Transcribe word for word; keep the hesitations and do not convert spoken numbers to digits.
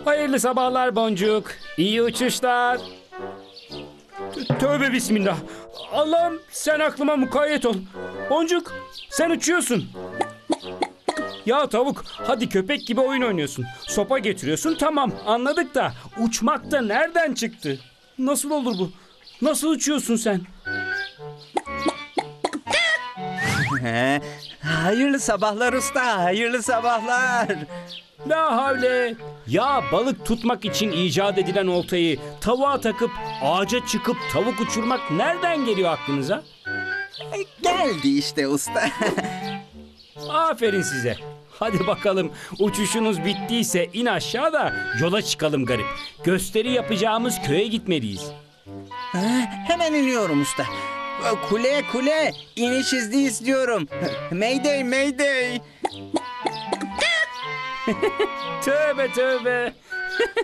Hayırlı sabahlar Boncuk. İyi uçuşlar. T- Tövbe bismillah. Allah'ım sen aklıma mukayyet ol. Boncuk sen uçuyorsun. Ya tavuk hadi köpek gibi oyun oynuyorsun. Sopa getiriyorsun tamam anladık da uçmak da nereden çıktı? Nasıl olur bu? Nasıl uçuyorsun sen? Hayırlı sabahlar usta, hayırlı sabahlar. La havle. Ya balık tutmak için icat edilen oltayı tavuğa takıp ağaca çıkıp tavuk uçurmak nereden geliyor aklınıza? Geldi işte usta. Aferin size. Hadi bakalım uçuşunuz bittiyse in aşağı da yola çıkalım garip. Gösteri yapacağımız köye gitmeliyiz. Hemen iniyorum usta. Kule kule, iniş izni istiyorum. Mayday mayday. Tövbe tövbe.